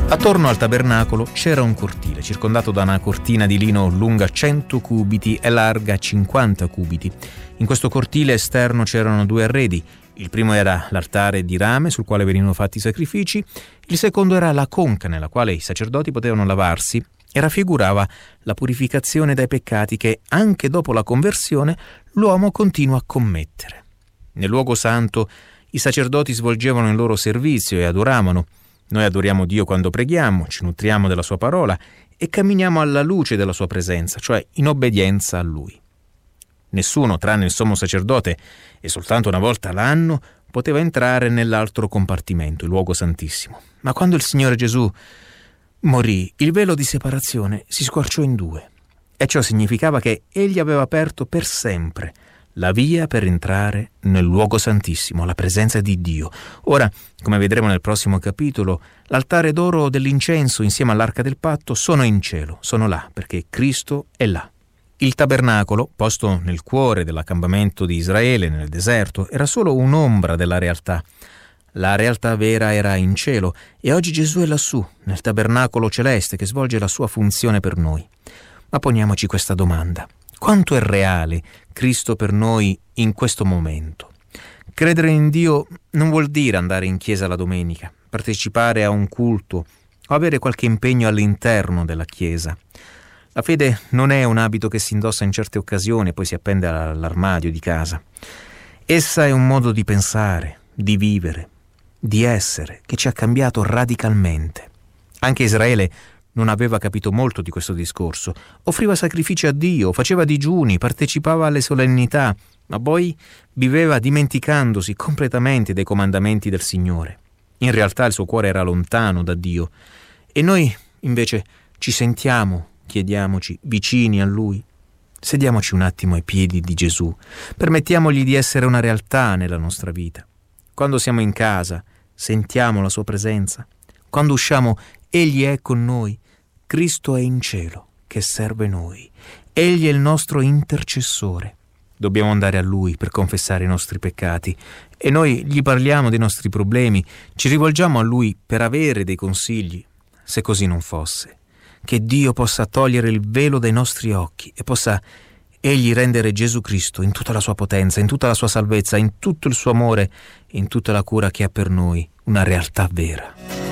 Attorno al tabernacolo c'era un cortile, circondato da una cortina di lino lunga 100 cubiti e larga 50 cubiti. In questo cortile esterno c'erano 2 arredi. Il primo era l'altare di rame sul quale venivano fatti i sacrifici, il secondo era la conca nella quale i sacerdoti potevano lavarsi e raffigurava la purificazione dai peccati che, anche dopo la conversione, l'uomo continua a commettere. Nel luogo santo i sacerdoti svolgevano il loro servizio e adoravano. Noi adoriamo Dio quando preghiamo, ci nutriamo della sua parola e camminiamo alla luce della sua presenza, cioè in obbedienza a Lui. Nessuno, tranne il sommo sacerdote, e soltanto una volta l'anno, poteva entrare nell'altro compartimento, il luogo santissimo. Ma quando il Signore Gesù morì, il velo di separazione si squarciò in 2, e ciò significava che Egli aveva aperto per sempre la via per entrare nel luogo santissimo, alla presenza di Dio. Ora, come vedremo nel prossimo capitolo, l'altare d'oro dell'incenso insieme all'arca del patto sono in cielo, sono là, perché Cristo è là. Il tabernacolo, posto nel cuore dell'accampamento di Israele, nel deserto, era solo un'ombra della realtà. La realtà vera era in cielo e oggi Gesù è lassù, nel tabernacolo celeste che svolge la sua funzione per noi. Ma poniamoci questa domanda. Quanto è reale Cristo per noi in questo momento? Credere in Dio non vuol dire andare in chiesa la domenica, partecipare a un culto o avere qualche impegno all'interno della chiesa. La fede non è un abito che si indossa in certe occasioni e poi si appende all'armadio di casa. Essa è un modo di pensare, di vivere, di essere, che ci ha cambiato radicalmente. Anche Israele non aveva capito molto di questo discorso. Offriva sacrifici a Dio, faceva digiuni, partecipava alle solennità, ma poi viveva dimenticandosi completamente dei comandamenti del Signore. In realtà il suo cuore era lontano da Dio. E noi, invece, ci sentiamo, chiediamoci, vicini a Lui. Sediamoci un attimo ai piedi di Gesù. Permettiamogli di essere una realtà nella nostra vita. Quando siamo in casa, sentiamo la sua presenza. Quando usciamo, Egli è con noi. Cristo è in cielo, che serve noi. Egli è il nostro intercessore. Dobbiamo andare a Lui per confessare i nostri peccati e noi gli parliamo dei nostri problemi, ci rivolgiamo a Lui per avere dei consigli. Se così non fosse, che Dio possa togliere il velo dai nostri occhi e possa Egli rendere Gesù Cristo in tutta la sua potenza, in tutta la sua salvezza, in tutto il suo amore e in tutta la cura che ha per noi, una realtà vera.